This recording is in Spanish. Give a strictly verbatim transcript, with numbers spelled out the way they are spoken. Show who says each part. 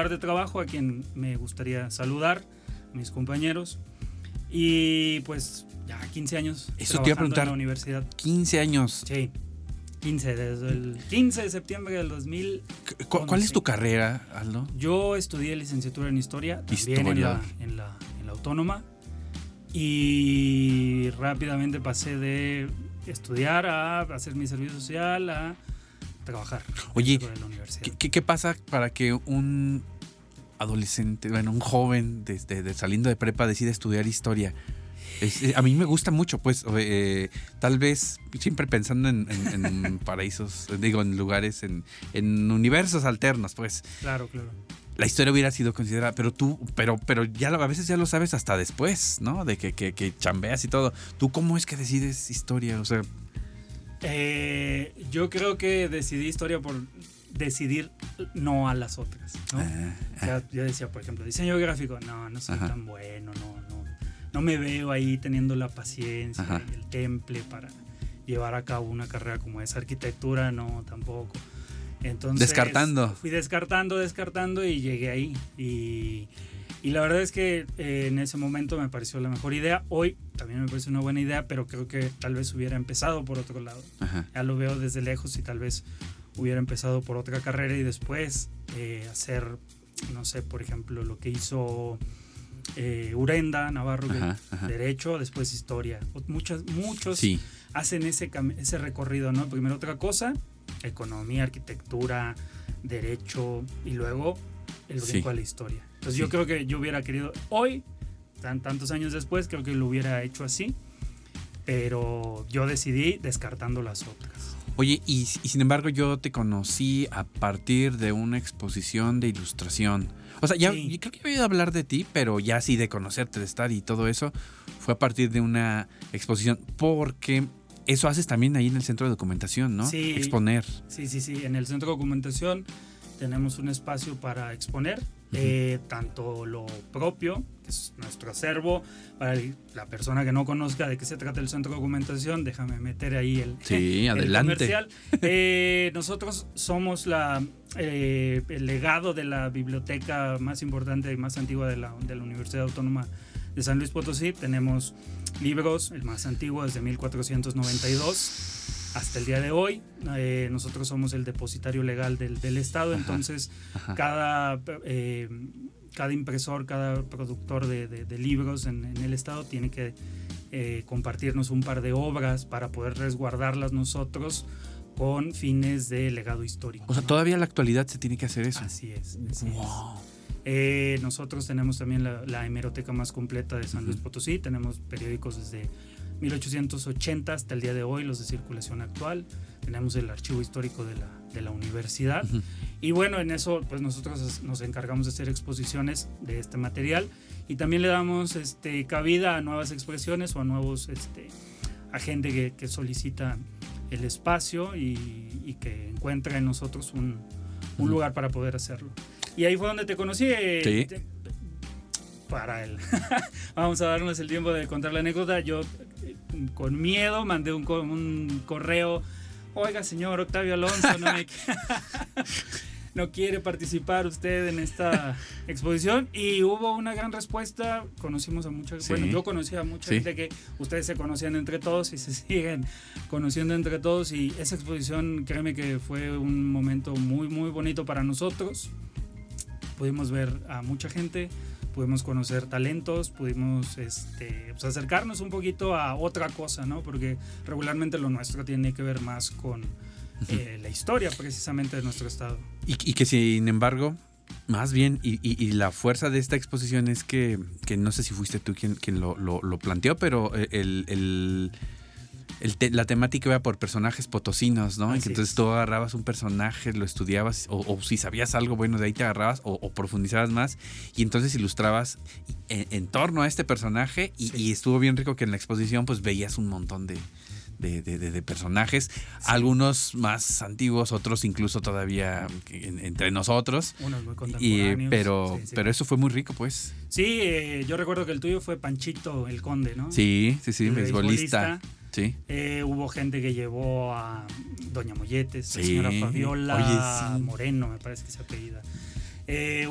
Speaker 1: lugar de trabajo, a quien me gustaría saludar, a mis compañeros. Y pues ya quince años
Speaker 2: Eso te iba a preguntar,
Speaker 1: en la universidad.
Speaker 2: quince años.
Speaker 1: Sí, quince, desde el quince de septiembre del dos mil.
Speaker 2: ¿Cu- ¿Cuál es tu carrera, Aldo?
Speaker 1: Yo estudié licenciatura en Historia, también en
Speaker 2: Historia.
Speaker 1: la, en, la, en la Autónoma. Y rápidamente pasé de estudiar a hacer mi servicio social a trabajar.
Speaker 2: Oye,
Speaker 1: dentro de la universidad.
Speaker 2: ¿qué, qué, qué pasa para que un adolescente, bueno, un joven desde de, saliendo de prepa decida estudiar historia? Es, eh, a mí me gusta mucho, pues, eh, tal vez siempre pensando en, en, en paraísos, digo, en lugares, en, en universos alternos, pues.
Speaker 1: Claro, claro.
Speaker 2: La historia hubiera sido considerada, pero tú, pero, pero ya lo- a veces ya lo sabes hasta después, ¿no? De que, que, que chambeas y todo. ¿Tú cómo es que decides historia? O sea,
Speaker 1: Eh, yo creo que decidí historia por decidir no a las otras, ¿no?
Speaker 2: ah,
Speaker 1: O sea, yo decía, por ejemplo, diseño gráfico, no, no soy
Speaker 2: Ajá.
Speaker 1: tan bueno, no, no, no me veo ahí teniendo la paciencia
Speaker 2: Ajá.
Speaker 1: y el temple para llevar a cabo una carrera como esa. Arquitectura, no, tampoco. Entonces,
Speaker 2: Descartando.
Speaker 1: Fui descartando, descartando y llegué ahí. Y, y la verdad es que eh, en ese momento me pareció la mejor idea. Hoy también me parece una buena idea, pero creo que tal vez hubiera empezado por otro lado.
Speaker 2: ajá.
Speaker 1: Ya lo veo desde lejos y tal vez hubiera empezado por otra carrera y después eh, hacer, no sé, por ejemplo, lo que hizo eh, Urenda Navarro, que
Speaker 2: Ajá, ajá.
Speaker 1: derecho, después historia. Muchos, muchos
Speaker 2: Sí.
Speaker 1: hacen ese, cam- ese recorrido, ¿no? Primero otra cosa, economía, arquitectura, derecho y luego el brinco
Speaker 2: Sí.
Speaker 1: a la historia. Entonces
Speaker 2: Sí.
Speaker 1: yo creo que yo hubiera querido, hoy, tan, tantos años después, creo que lo hubiera hecho así, pero yo decidí descartando las otras.
Speaker 2: Oye, y, y sin embargo yo te conocí a partir de una exposición de ilustración. O sea, ya
Speaker 1: Sí.
Speaker 2: yo creo que he oído hablar de ti, pero ya sí de conocerte, de estar y todo eso, fue a partir de una exposición, porque eso haces también ahí en el centro de documentación, ¿no?
Speaker 1: Sí.
Speaker 2: Exponer.
Speaker 1: Sí, sí, sí. En el centro de documentación tenemos un espacio para exponer eh, tanto lo propio, que es nuestro acervo. Para el- la persona que no conozca de qué se trata el centro de documentación, déjame meter ahí el,
Speaker 2: Sí,
Speaker 1: el
Speaker 2: adelante.
Speaker 1: comercial. Eh, nosotros somos la, eh, el legado de la biblioteca más importante y más antigua de la, de la Universidad Autónoma de San Luis Potosí. Tenemos libros, el más antiguo desde mil cuatrocientos noventa y dos hasta el día de hoy. Eh, nosotros somos el depositario legal del, del Estado,
Speaker 2: Ajá,
Speaker 1: entonces
Speaker 2: ajá.
Speaker 1: cada, eh, cada impresor, cada productor de, de, de libros en, en el Estado tiene que eh, compartirnos un par de obras para poder resguardarlas nosotros con fines de legado histórico.
Speaker 2: O sea,
Speaker 1: ¿no?
Speaker 2: todavía en la actualidad se tiene que hacer eso.
Speaker 1: Así es. Así
Speaker 2: Wow.
Speaker 1: es. Eh, nosotros tenemos también la, la hemeroteca más completa de San Luis
Speaker 2: Ujú.
Speaker 1: Potosí. Tenemos periódicos desde mil ochocientos ochenta hasta el día de hoy, los de circulación actual. Tenemos el archivo histórico de la, de la universidad.
Speaker 2: Ujú.
Speaker 1: Y bueno, en eso pues nosotros nos encargamos de hacer exposiciones de este material y también le damos este, cabida a nuevas expresiones o a nuevos este, a gente que, que solicita el espacio y, y que encuentra en nosotros un, un
Speaker 2: Ujú.
Speaker 1: lugar para poder hacerlo. Y ahí fue donde te conocí. eh,
Speaker 2: Sí.
Speaker 1: te- para él. Vamos a darnos el tiempo de contar la anécdota. Yo eh, con miedo mandé un, co- un correo. Oiga, señor Octavio Alonso, no, me no quiere participar usted en esta exposición. Y hubo una gran respuesta. Conocimos a mucha
Speaker 2: Sí.
Speaker 1: bueno, yo conocí a mucha
Speaker 2: Sí.
Speaker 1: gente que ustedes se conocían entre todos y se siguen conociendo entre todos. Y esa exposición, créeme que fue un momento muy, muy bonito para nosotros. Pudimos ver a mucha gente, pudimos conocer talentos, pudimos este, pues acercarnos un poquito a otra cosa, ¿no? Porque regularmente lo nuestro tiene que ver más con eh, la historia precisamente de nuestro estado.
Speaker 2: Y, y que sin embargo, más bien, y, y- y la fuerza de esta exposición es que, que no sé si fuiste tú quien, quien lo, lo- lo planteó, pero el, el- el te- la temática iba por personajes potosinos, ¿no? Y
Speaker 1: Así
Speaker 2: que entonces
Speaker 1: es.
Speaker 2: tú agarrabas un personaje, lo estudiabas, o, o si sabías algo bueno de ahí te agarrabas, o, o profundizabas más, y entonces ilustrabas en, en torno a este personaje, y,
Speaker 1: Sí.
Speaker 2: y estuvo bien rico que en la exposición pues veías un montón de, de, de- de- de personajes, algunos más antiguos, otros incluso todavía en- entre nosotros.
Speaker 1: Unos muy
Speaker 2: Y,
Speaker 1: contemporáneos.
Speaker 2: pero,
Speaker 1: Sí, sí.
Speaker 2: pero eso fue muy rico, pues.
Speaker 1: Sí, eh, yo recuerdo que el tuyo fue Panchito el Conde, ¿no?
Speaker 2: Sí, sí, sí,
Speaker 1: El
Speaker 2: beisbolista.
Speaker 1: beisbolista.
Speaker 2: Sí.
Speaker 1: Eh, hubo gente que llevó a Doña Molletes, la
Speaker 2: Sí.
Speaker 1: señora Fabiola
Speaker 2: Oye, sí.
Speaker 1: Moreno, me parece que se apellida. Eh,